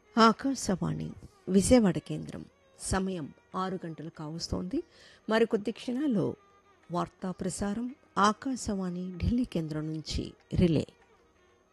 ఆకాశవాణి విజయవాడ కేంద్రం. సమయం 6 గంటలు కావస్తోంది. మరికొద్ది క్షణాల్లో వార్తా ప్రసారం ఆకాశవాణి ఢిల్లీ కేంద్రం నుంచి రిలే.